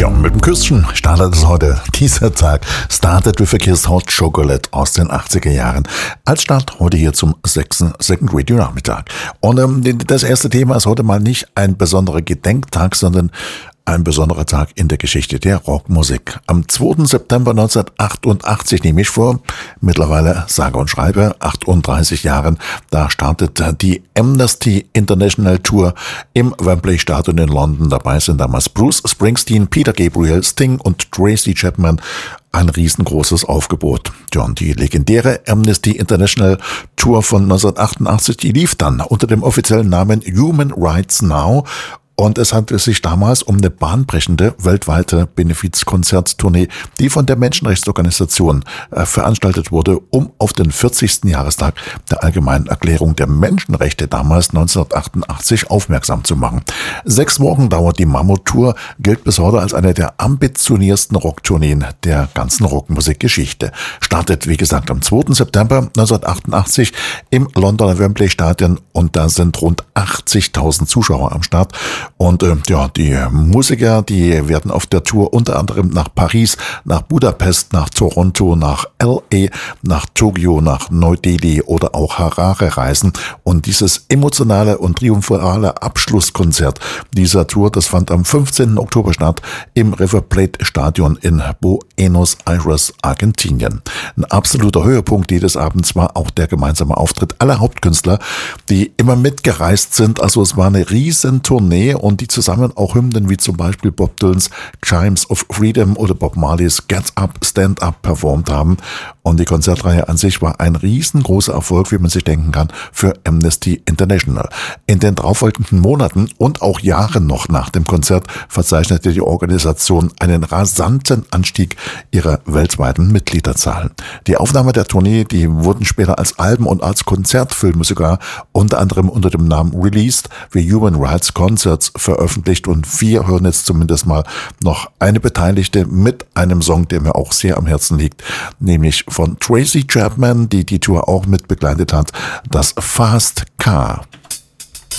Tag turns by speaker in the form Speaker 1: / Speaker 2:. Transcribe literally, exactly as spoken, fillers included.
Speaker 1: Tja, mit dem Küsschen startet es heute. Dieser Tag startet with a Kiss Hot Chocolate aus den achtziger Jahren. Als Start heute hier zum sechsten Second Radio Nachmittag. Und ähm, das erste Thema ist heute mal nicht ein besonderer Gedenktag, sondern ein besonderer Tag in der Geschichte der Rockmusik. Am zweiten September neunzehnhundertachtundachtzig nehme ich vor, mittlerweile sage und schreibe achtunddreißig Jahren, da startet die Amnesty International Tour im Wembley Stadion in London. Dabei sind damals Bruce Springsteen, Peter Gabriel, Sting und Tracy Chapman. Ein riesengroßes Aufgebot. Ja, und die legendäre Amnesty International Tour von neunzehnhundertachtundachtzig, die lief dann unter dem offiziellen Namen Human Rights Now. Und es handelte sich damals um eine bahnbrechende weltweite Benefizkonzerttournee, die von der Menschenrechtsorganisation äh, veranstaltet wurde, um auf den vierzigsten Jahrestag der Allgemeinen Erklärung der Menschenrechte damals neunzehnhundertachtundachtzig aufmerksam zu machen. Sechs Wochen dauert die Mammut-Tour, gilt bis heute als eine der ambitioniersten Rocktourneen der ganzen Rockmusikgeschichte. Startet, wie gesagt, am zweiten September neunzehnhundertachtundachtzig im Londoner Wembley Stadion und da sind rund achtzigtausend Zuschauer am Start. Und äh, ja, die Musiker, die werden auf der Tour unter anderem nach Paris, nach Budapest, nach Toronto, nach L A, nach Tokio, nach Neu-Delhi oder auch Harare reisen. Und dieses emotionale und triumphale Abschlusskonzert dieser Tour, das fand am fünfzehnten Oktober statt im River Plate Stadion in Buenos Aires, Argentinien. Ein absoluter Höhepunkt jedes Abends war auch der gemeinsame Auftritt aller Hauptkünstler, die immer mitgereist sind. Also es war eine riesen Tournee und die zusammen auch Hymnen wie zum Beispiel Bob Dylans Chimes of Freedom oder Bob Marleys Get Up, Stand Up performt haben. Und die Konzertreihe an sich war ein riesengroßer Erfolg, wie man sich denken kann, für Amnesty International. In den darauffolgenden Monaten und auch Jahren noch nach dem Konzert verzeichnete die Organisation einen rasanten Anstieg ihrer weltweiten Mitgliederzahlen. Die Aufnahme der Tournee, die wurden später als Alben und als Konzertfilme sogar unter anderem unter dem Namen Released wie Human Rights Concerts veröffentlicht und wir hören jetzt zumindest mal noch eine Beteiligte mit einem Song, der mir auch sehr am Herzen liegt, nämlich von Tracy Chapman, die die Tour auch mit begleitet hat, das Fast Car.